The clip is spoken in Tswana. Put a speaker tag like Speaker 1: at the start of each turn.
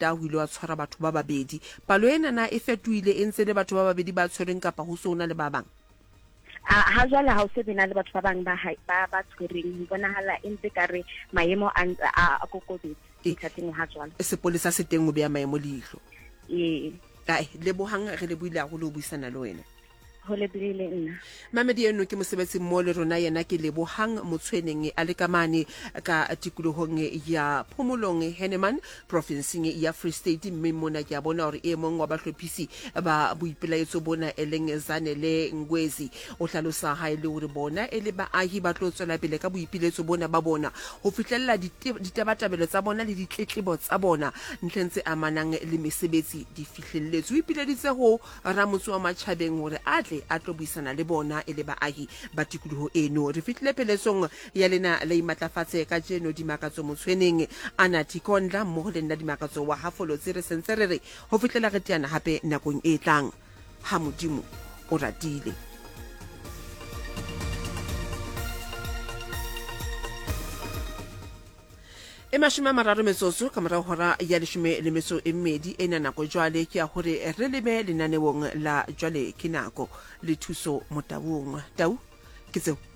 Speaker 1: Mantaha o ile wa tshwara batho ba babedi. Palo ena na e fetohile e ntse le batho ba babedi ba tshwereng kapa ho sona le ba bang?
Speaker 2: Ha jwale ha o se bena le batho ba bang ba tshwereng, ho bonahala e ntse ka re maemo a kokobetse ikhatheng ha jwale.
Speaker 1: Sepolesa se teng o beya maemo leihlo.
Speaker 2: Ee.
Speaker 1: Lebohang re le buile haholo ho buisana le wena.
Speaker 2: Ho lebile nna.
Speaker 1: Mamedi eno ke mosebetsi mmoho le rona yena ke Lebohang Motshweneng a le kamane ka tikolohong ya Phomolong Henneman provinceng ya Free State, mme mona ke a bona hore e mong wa bahlophisi ba boipelaetso bona e leng Zanele Ngwezi o hlalosa ha ile hore bona e le baahi ba tlo tswela pele ka boipiletso bona ba bona ho fihlella ditabatabelo tsa bona le ditletlebo tsa bona ntleng tse amanang le mesebetsi di fihlelletswe. O ipileditse ho Ramotse wa Matjhabeng hore a tlo buisana le bona e le baahi ba tikoloho eno. Re fihlile peletsong ya lena le imatlafatse ka jeno Dimakatso Motshweneng ana Tikondla mmoho le nna Dimakatso wa Hafolo re sentse re re ho fihlela re teana hape nakong e tlang. Ha Modimo o ratile. E mashome mararo metsotso ka mora hora ya 12 ena nako jwale ke a hore re lebe lenanewong la jwale ke nako le thuso Motabong. Tau ke tseo.